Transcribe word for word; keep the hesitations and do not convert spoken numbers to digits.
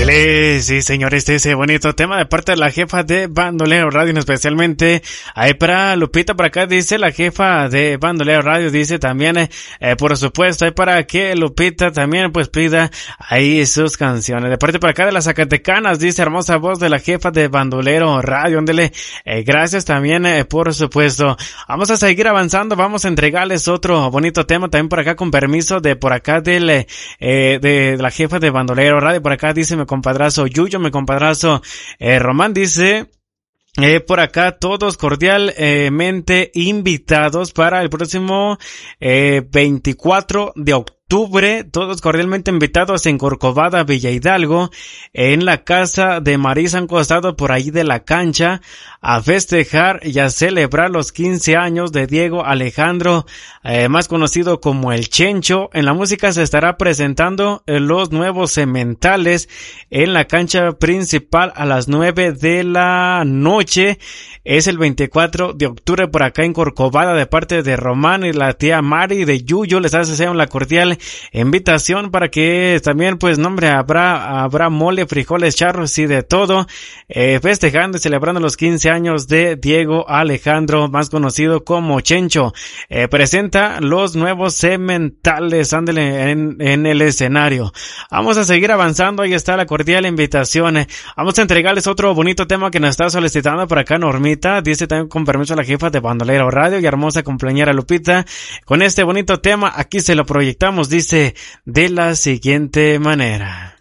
Ándale, sí señores, ese bonito tema de parte de la jefa de Bandolero Radio, especialmente ahí para Lupita. Por acá dice la jefa de Bandolero Radio, dice también, eh, por supuesto, ahí para que Lupita también pues pida ahí sus canciones. De parte por acá de las Zacatecanas, dice hermosa voz de la jefa de Bandolero Radio, ándale, eh, gracias también, eh, por supuesto. Vamos a seguir avanzando, vamos a entregarles otro bonito tema también por acá con permiso de por acá del, eh, de, de la jefa de Bandolero Radio. Por acá dice mi compadrazo Yuyo, mi compadrazo eh, Román, dice Eh, por acá todos cordialmente invitados para el próximo eh, veinticuatro de octubre, todos cordialmente invitados en Corcovada, Villa Hidalgo, en la casa de Marisa, un costado por ahí de la cancha, a festejar y a celebrar los quince años de Diego Alejandro, eh, más conocido como el Chencho. En la música se estará presentando eh, los nuevos Sementales en la cancha principal a las nueve de la noche. Es el veinticuatro de octubre por acá en Corcovada, de parte de Román y la tía Mari de Yuyo. Les hace la cordial invitación para que también, pues, nombre, habrá, habrá mole, frijoles, charros y de todo, eh, festejando y celebrando los quince años de Diego Alejandro, más conocido como Chencho. Eh, presenta los nuevos Sementales, ándale, en, en el escenario. Vamos a seguir avanzando, ahí está la cordial invitación. Eh, vamos a entregarles otro bonito tema que nos está solicitando por acá Normita, dice también con permiso a la jefa de Bandolero Radio y hermosa compañera Lupita. Con este bonito tema, aquí se lo proyectamos, dice de la siguiente manera.